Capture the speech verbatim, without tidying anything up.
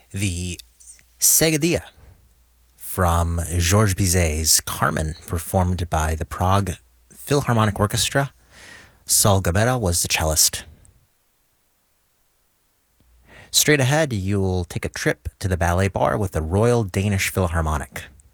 The Seguidilla from Georges Bizet's Carmen, performed by the Prague Philharmonic Orchestra. Saul Gabetta was the cellist. Straight ahead, you'll take a trip to the ballet bar with the Royal Danish Philharmonic.